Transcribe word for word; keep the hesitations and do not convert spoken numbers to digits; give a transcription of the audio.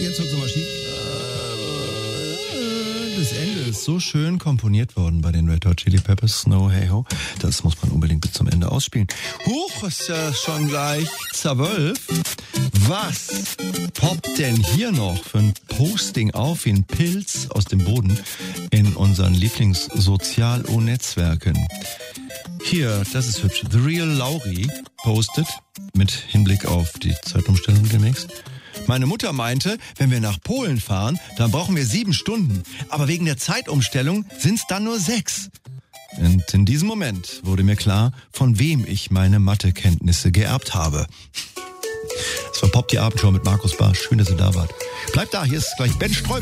jetzt wird's nochmal schief. Das Ende ist so schön komponiert worden bei den Red Hot Chili Peppers, Snow Hey Ho. Das muss man unbedingt bis zum Ende ausspielen. Huch, ist ja schon gleich zwölf. Was poppt denn hier noch für ein Posting auf wie ein Pilz aus dem Boden in unseren Lieblingssozial-O-Netzwerken? Hier, das ist hübsch. The Real Lauri postet mit Hinblick auf die Zeitumstellung demnächst. Meine Mutter meinte, wenn wir nach Polen fahren, dann brauchen wir sieben Stunden. Aber wegen der Zeitumstellung sind es dann nur sechs. Und in diesem Moment wurde mir klar, von wem ich meine Mathekenntnisse geerbt habe. Es war Pop die Abendschau mit Markus Barsch. Schön, dass ihr da wart. Bleibt da, hier ist gleich Ben Ström.